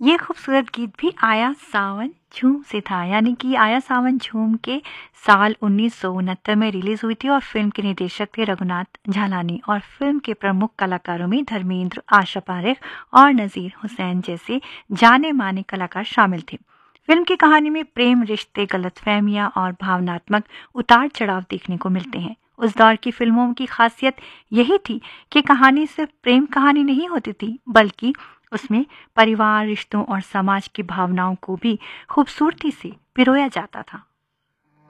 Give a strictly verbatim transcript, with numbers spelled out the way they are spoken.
ये खूबसूरत गीत भी आया सावन झूम से था, यानी कि आया सावन झूम के साल उन्नीस सौ उनहत्तर में रिलीज हुई थी और फिल्म के निदेशक थे रघुनाथ झालानी और फिल्म के प्रमुख कलाकारों में धर्मेंद्र, आशा पारेख और नजीर हुसैन जैसे जाने माने कलाकार शामिल थे। फिल्म की कहानी में प्रेम, रिश्ते, गलतफहमियां और भावनात्मक उतार चढ़ाव देखने को मिलते हैं। उस दौर की फिल्मों की खासियत यही थी कि कहानी सिर्फ प्रेम कहानी नहीं होती थी, बल्कि उसमें परिवार, रिश्तों और समाज की भावनाओं को भी खूबसूरती से पिरोया जाता था।